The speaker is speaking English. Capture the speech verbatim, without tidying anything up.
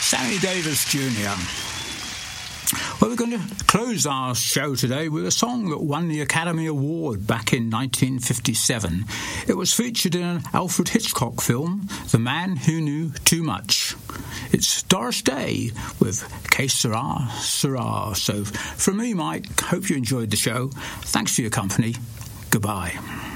Sammy Davis Junior Well, we're going to close our show today with a song that won the Academy Award back in nineteen fifty-seven. It was featured in an Alfred Hitchcock film, The Man Who Knew Too Much. It's Doris Day with Que Sera, Sera. So from me, Mike, hope you enjoyed the show. Thanks for your company. Goodbye.